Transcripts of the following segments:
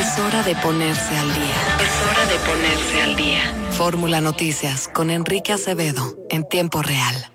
Es hora de ponerse al día. Es hora de ponerse al día. Fórmula Noticias con Enrique Acevedo en tiempo real.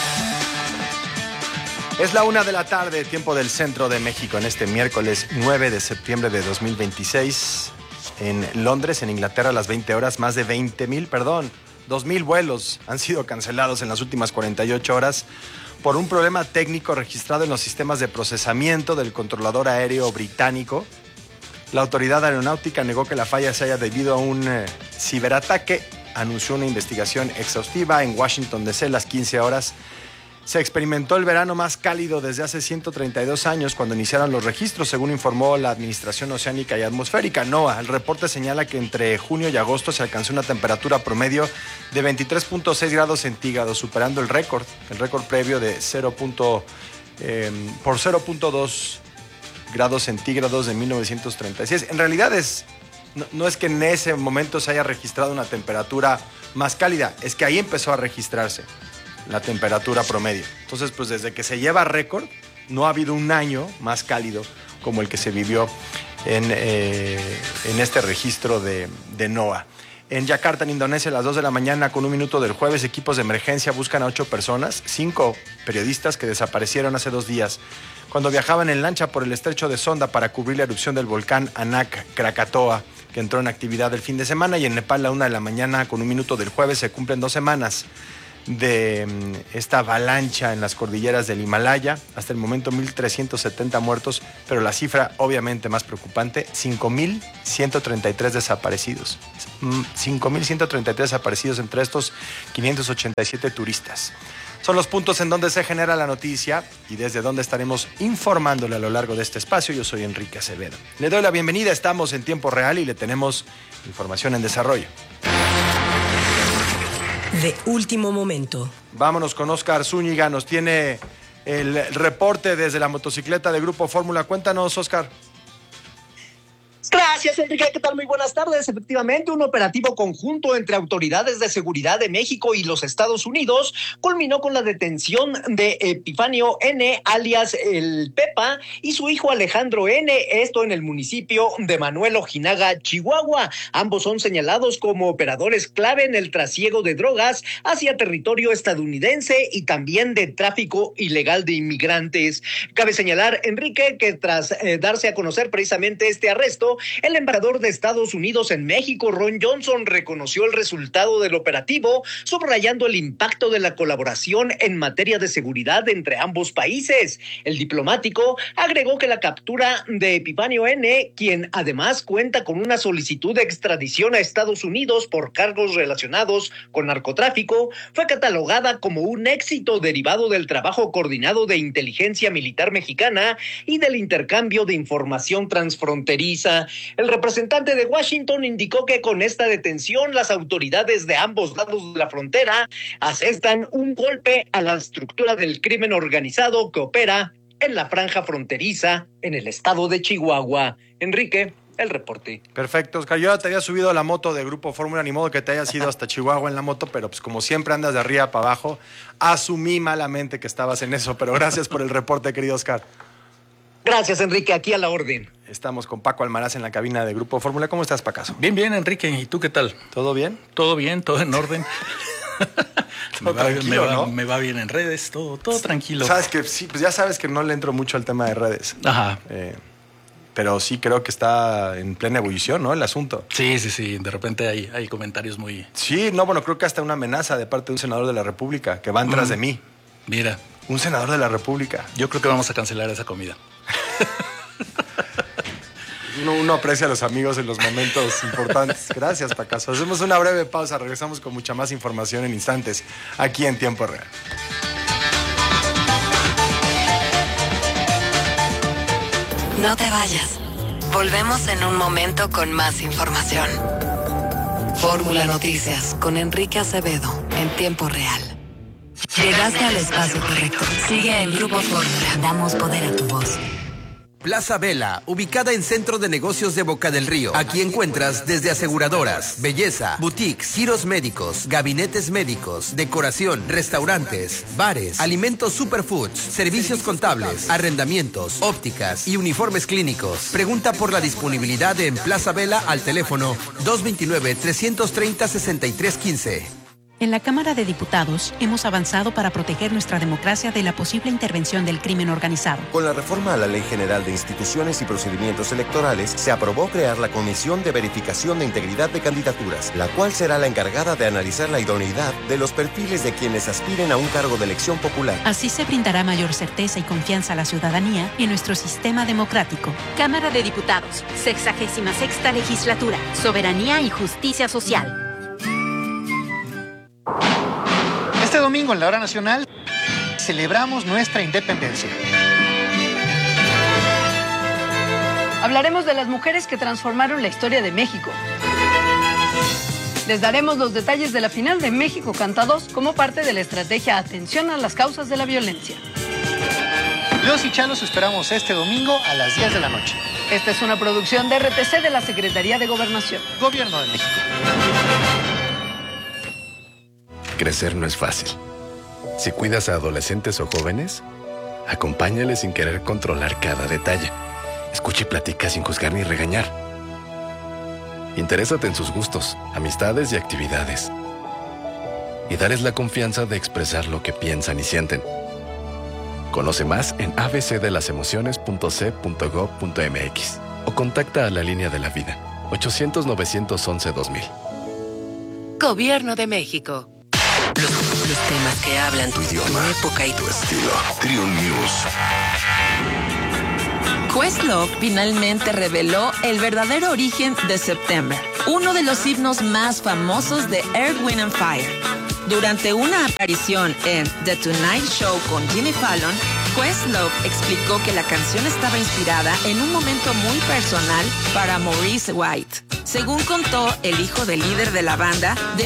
Es la 1 de la tarde, tiempo del centro de México, en este miércoles 9 de septiembre de 2026. En Londres, en Inglaterra, a las 20 horas, más de 2,000 vuelos han sido cancelados en las últimas 48 horas por un problema técnico registrado en los sistemas de procesamiento del controlador aéreo británico. La autoridad aeronáutica negó que la falla se haya debido a un ciberataque. Anunció una investigación exhaustiva. En Washington DC, a las 15 horas, se experimentó el verano más cálido desde hace 132 años, cuando iniciaron los registros, según informó la Administración Oceánica y Atmosférica, NOAA. El reporte señala que entre junio y agosto se alcanzó una temperatura promedio de 23.6 grados centígrados, superando el récord previo de 0.2 grados centígrados de 1936. En realidad no es que en ese momento se haya registrado una temperatura más cálida, es que ahí empezó a registrarse la temperatura promedio. Entonces, pues desde que se lleva récord, no ha habido un año más cálido como el que se vivió en este registro de NOAA. En Yakarta, en Indonesia, a las 2 de la mañana, con un minuto del jueves, equipos de emergencia buscan a 8 personas, 5 periodistas que desaparecieron hace 2 días, cuando viajaban en lancha por el estrecho de Sonda para cubrir la erupción del volcán Anak Krakatoa, que entró en actividad el fin de semana. Y en Nepal, a la 1 de la mañana, con un minuto del jueves, se cumplen 2 semanas de esta avalancha en las cordilleras del Himalaya. Hasta el momento 1,370 muertos, pero la cifra obviamente más preocupante, 5,133 desaparecidos. 5,133 desaparecidos, entre estos 587 turistas. Son los puntos en donde se genera la noticia y desde donde estaremos informándole a lo largo de este espacio. Yo soy Enrique Acevedo. Le doy la bienvenida, estamos en tiempo real y le tenemos información en desarrollo. De último momento. Vámonos con Oscar Zúñiga, nos tiene el reporte desde la motocicleta de Grupo Fórmula. Cuéntanos, Oscar. Gracias, Enrique. ¿Qué tal? Muy buenas tardes. Efectivamente, un operativo conjunto entre autoridades de seguridad de México y los Estados Unidos culminó con la detención de Epifanio N., alias el Pepa, y su hijo Alejandro N., esto en el municipio de Manuel Ojinaga, Chihuahua. Ambos son señalados como operadores clave en el trasiego de drogas hacia territorio estadounidense y también de tráfico ilegal de inmigrantes. Cabe señalar, Enrique, que tras darse a conocer precisamente este arresto, el embajador de Estados Unidos en México, Ron Johnson, reconoció el resultado del operativo, subrayando el impacto de la colaboración en materia de seguridad entre ambos países. El diplomático agregó que la captura de Epifanio N., quien además cuenta con una solicitud de extradición a Estados Unidos por cargos relacionados con narcotráfico, fue catalogada como un éxito derivado del trabajo coordinado de inteligencia militar mexicana y del intercambio de información transfronteriza. El representante de Washington indicó que con esta detención las autoridades de ambos lados de la frontera asestan un golpe a la estructura del crimen organizado que opera en la franja fronteriza en el estado de Chihuahua. Enrique, el reporte. Perfecto, Oscar. Yo ya te había subido a la moto de Grupo Fórmula, ni modo que te hayas ido hasta Chihuahua en la moto, pero pues como siempre andas de arriba para abajo, asumí malamente que estabas en eso, pero gracias por el reporte, querido Oscar. Gracias, Enrique, aquí a la orden. Estamos con Paco Almaraz en la cabina de Grupo Fórmula. ¿Cómo estás, Pacaso? Bien, Enrique. ¿Y tú qué tal? ¿Todo bien? Todo bien, todo en orden. ¿no? Me va bien en redes, todo tranquilo. Sabes que sí, pues ya sabes que no le entro mucho al tema de redes. Ajá. Pero sí creo que está en plena ebullición, ¿no? El asunto. Sí. De repente hay comentarios muy... Sí, no, bueno, creo que hasta una amenaza de parte de un senador de la República que van tras de mí. Mira. Un senador de la República. Yo creo que vamos a cancelar esa comida. Uno aprecia a los amigos en los momentos importantes. Gracias, Pacaso. Hacemos una breve pausa. Regresamos con mucha más información en instantes, aquí en Tiempo Real. No te vayas. Volvemos en un momento con más información. Fórmula Noticias con Enrique Acevedo en tiempo real. Llegaste al espacio correcto. Sigue en Grupo Fórmula. Damos poder a tu voz. Plaza Vela, ubicada en Centro de Negocios de Boca del Río. Aquí encuentras desde aseguradoras, belleza, boutiques, giros médicos, gabinetes médicos, decoración, restaurantes, bares, alimentos superfoods, servicios contables, arrendamientos, ópticas y uniformes clínicos. Pregunta por la disponibilidad en Plaza Vela al teléfono 229-330-6315. En la Cámara de Diputados hemos avanzado para proteger nuestra democracia de la posible intervención del crimen organizado. Con la reforma a la Ley General de Instituciones y Procedimientos Electorales, se aprobó crear la Comisión de Verificación de Integridad de Candidaturas, la cual será la encargada de analizar la idoneidad de los perfiles de quienes aspiren a un cargo de elección popular. Así se brindará mayor certeza y confianza a la ciudadanía en nuestro sistema democrático. Cámara de Diputados, 66ª Legislatura, Soberanía y Justicia Social. Este domingo en la Hora Nacional celebramos nuestra independencia. Hablaremos de las mujeres que transformaron la historia de México. Les daremos los detalles de la final de México Canta 2 como parte de la estrategia Atención a las Causas de la Violencia. Los y Chalos esperamos este domingo a las 10 de la noche. Esta es una producción de RTC de la Secretaría de Gobernación. Gobierno de México. Crecer no es fácil. Si cuidas a adolescentes o jóvenes, acompáñales sin querer controlar cada detalle. Escucha y platica sin juzgar ni regañar. Interésate en sus gustos, amistades y actividades. Y dales la confianza de expresar lo que piensan y sienten. Conoce más en abcdelasemociones.c.gov.mx o contacta a la Línea de la Vida, 800-911-2000. Gobierno de México. Los temas que hablan tu idioma, tu época y tu estilo. Trio News. Questlove finalmente reveló el verdadero origen de September, uno de los himnos más famosos de Earth, Wind and Fire. Durante una aparición en The Tonight Show con Jimmy Fallon, Questlove explicó que la canción estaba inspirada en un momento muy personal para Maurice White. Según contó el hijo del líder de la banda, de